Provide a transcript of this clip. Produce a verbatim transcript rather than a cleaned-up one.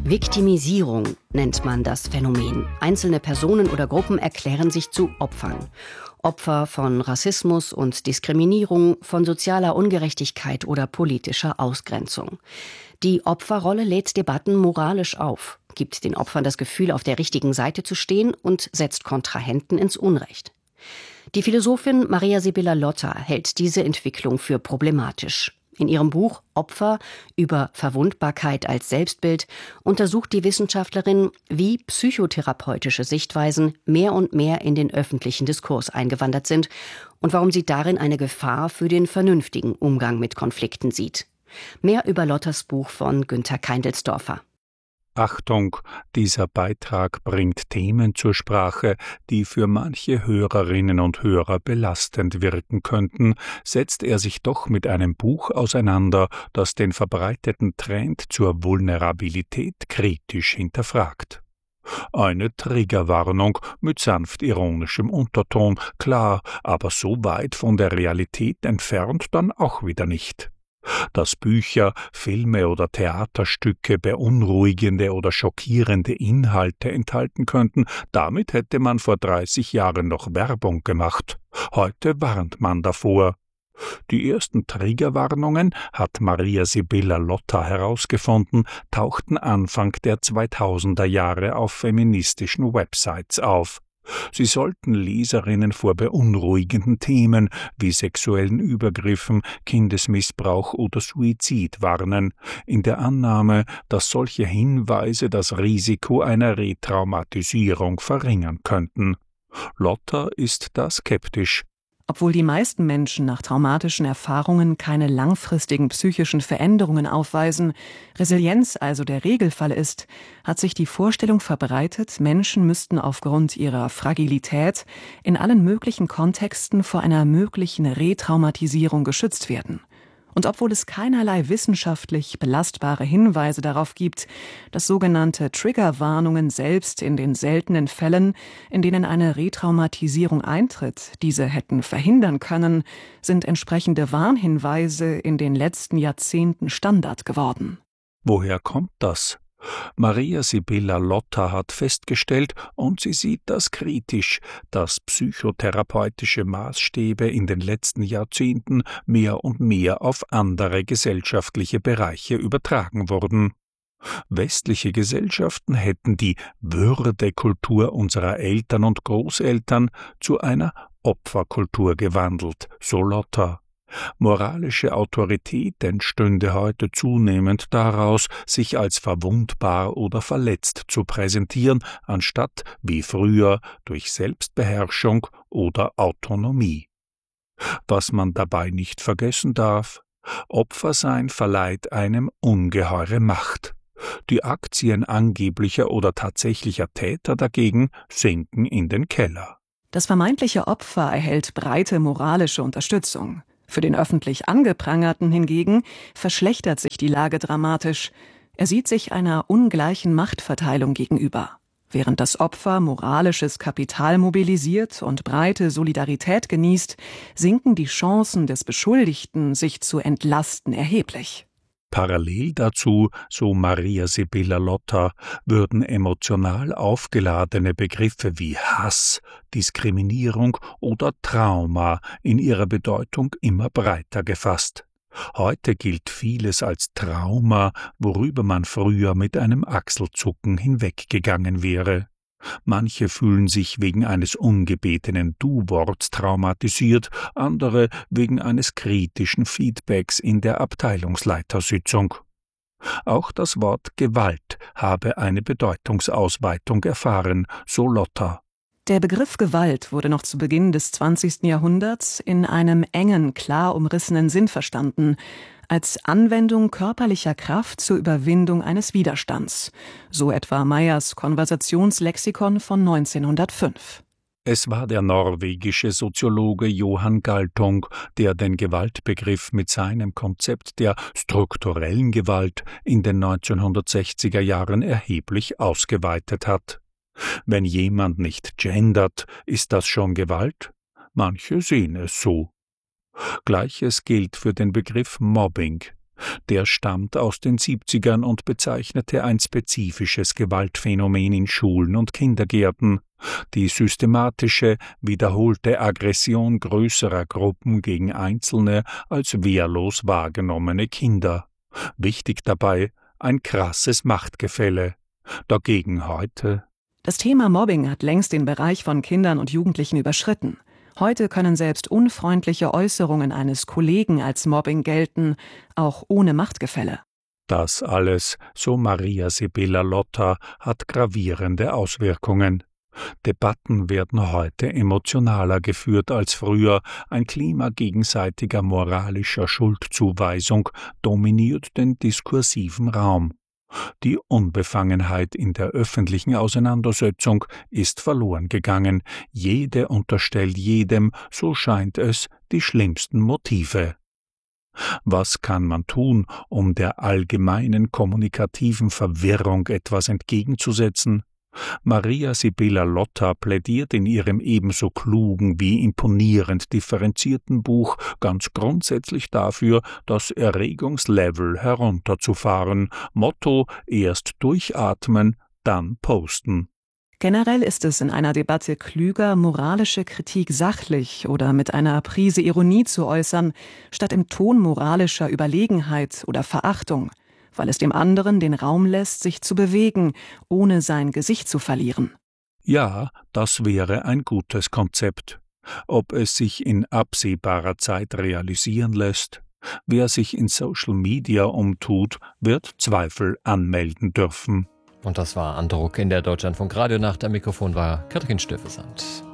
Viktimisierung nennt man das Phänomen. Einzelne Personen oder Gruppen erklären sich zu Opfern. Opfer von Rassismus und Diskriminierung, von sozialer Ungerechtigkeit oder politischer Ausgrenzung. Die Opferrolle lädt Debatten moralisch auf, gibt den Opfern das Gefühl, auf der richtigen Seite zu stehen und setzt Kontrahenten ins Unrecht. Die Philosophin Maria Sibylla Lotta hält diese Entwicklung für problematisch. In ihrem Buch Opfer über Verwundbarkeit als Selbstbild untersucht die Wissenschaftlerin, wie psychotherapeutische Sichtweisen mehr und mehr in den öffentlichen Diskurs eingewandert sind und warum sie darin eine Gefahr für den vernünftigen Umgang mit Konflikten sieht. Mehr über Lottas Buch von Günter Keindelsdorfer. Achtung, dieser Beitrag bringt Themen zur Sprache, die für manche Hörerinnen und Hörer belastend wirken könnten, setzt er sich doch mit einem Buch auseinander, das den verbreiteten Trend zur Vulnerabilität kritisch hinterfragt. Eine Triggerwarnung mit sanft ironischem Unterton, klar, aber so weit von der Realität entfernt dann auch wieder nicht. Dass Bücher, Filme oder Theaterstücke beunruhigende oder schockierende Inhalte enthalten könnten, damit hätte man vor dreißig Jahren noch Werbung gemacht. Heute warnt man davor. Die ersten Triggerwarnungen, hat Maria Sibylla Lotta herausgefunden, tauchten Anfang der zweitausender Jahre auf feministischen Websites auf. Sie sollten Leserinnen vor beunruhigenden Themen wie sexuellen Übergriffen, Kindesmissbrauch oder Suizid warnen, in der Annahme, dass solche Hinweise das Risiko einer Retraumatisierung verringern könnten. Lotta ist da skeptisch. Obwohl die meisten Menschen nach traumatischen Erfahrungen keine langfristigen psychischen Veränderungen aufweisen, Resilienz also der Regelfall ist, hat sich die Vorstellung verbreitet, Menschen müssten aufgrund ihrer Fragilität in allen möglichen Kontexten vor einer möglichen Retraumatisierung geschützt werden. Und obwohl es keinerlei wissenschaftlich belastbare Hinweise darauf gibt, dass sogenannte Triggerwarnungen selbst in den seltenen Fällen, in denen eine Retraumatisierung eintritt, diese hätten verhindern können, sind entsprechende Warnhinweise in den letzten Jahrzehnten Standard geworden. Woher kommt das? Maria Sibylla Lotta hat festgestellt, und sie sieht das kritisch, dass psychotherapeutische Maßstäbe in den letzten Jahrzehnten mehr und mehr auf andere gesellschaftliche Bereiche übertragen wurden. Westliche Gesellschaften hätten die Würdekultur unserer Eltern und Großeltern zu einer Opferkultur gewandelt, so Lotta. Moralische Autorität entstünde heute zunehmend daraus, sich als verwundbar oder verletzt zu präsentieren, anstatt, wie früher, durch Selbstbeherrschung oder Autonomie. Was man dabei nicht vergessen darf: Opfersein verleiht einem ungeheure Macht. Die Aktien angeblicher oder tatsächlicher Täter dagegen sinken in den Keller. Das vermeintliche Opfer erhält breite moralische Unterstützung. Für den öffentlich Angeprangerten hingegen verschlechtert sich die Lage dramatisch. Er sieht sich einer ungleichen Machtverteilung gegenüber. Während das Opfer moralisches Kapital mobilisiert und breite Solidarität genießt, sinken die Chancen des Beschuldigten, sich zu entlasten, erheblich. Parallel dazu, so Maria Sibylla Lotta, würden emotional aufgeladene Begriffe wie Hass, Diskriminierung oder Trauma in ihrer Bedeutung immer breiter gefasst. Heute gilt vieles als Trauma, worüber man früher mit einem Achselzucken hinweggegangen wäre. Manche fühlen sich wegen eines ungebetenen Du-Worts traumatisiert, andere wegen eines kritischen Feedbacks in der Abteilungsleitersitzung. Auch das Wort Gewalt habe eine Bedeutungsausweitung erfahren, so Lotta. Der Begriff Gewalt wurde noch zu Beginn des zwanzigsten Jahrhunderts in einem engen, klar umrissenen Sinn verstanden, als Anwendung körperlicher Kraft zur Überwindung eines Widerstands, so etwa Meyers Konversationslexikon von neunzehnhundertfünf. Es war der norwegische Soziologe Johan Galtung, der den Gewaltbegriff mit seinem Konzept der strukturellen Gewalt in den neunzehnhundertsechziger Jahren erheblich ausgeweitet hat. Wenn jemand nicht gendert, ist das schon Gewalt? Manche sehen es so. Gleiches gilt für den Begriff Mobbing. Der stammt aus den siebzigern und bezeichnete ein spezifisches Gewaltphänomen in Schulen und Kindergärten, die systematische, wiederholte Aggression größerer Gruppen gegen einzelne als wehrlos wahrgenommene Kinder. Wichtig dabei ein krasses Machtgefälle. Dagegen heute: Das Thema Mobbing hat längst den Bereich von Kindern und Jugendlichen überschritten. Heute können selbst unfreundliche Äußerungen eines Kollegen als Mobbing gelten, auch ohne Machtgefälle. Das alles, so Maria Sibylla Lotter, hat gravierende Auswirkungen. Debatten werden heute emotionaler geführt als früher. Ein Klima gegenseitiger moralischer Schuldzuweisung dominiert den diskursiven Raum. Die Unbefangenheit in der öffentlichen Auseinandersetzung ist verloren gegangen. Jede unterstellt jedem, so scheint es, die schlimmsten Motive. Was kann man tun, um der allgemeinen kommunikativen Verwirrung etwas entgegenzusetzen? Maria Sibylla Lotter plädiert in ihrem ebenso klugen wie imponierend differenzierten Buch ganz grundsätzlich dafür, das Erregungslevel herunterzufahren. Motto: erst durchatmen, dann posten. Generell ist es in einer Debatte klüger, moralische Kritik sachlich oder mit einer Prise Ironie zu äußern, statt im Ton moralischer Überlegenheit oder Verachtung, weil es dem anderen den Raum lässt, sich zu bewegen, ohne sein Gesicht zu verlieren. Ja, das wäre ein gutes Konzept. Ob es sich in absehbarer Zeit realisieren lässt? Wer sich in Social Media umtut, wird Zweifel anmelden dürfen. Und das war Andruck in der Deutschlandfunk Radionacht. Am Mikrofon war Katrin Steffesand.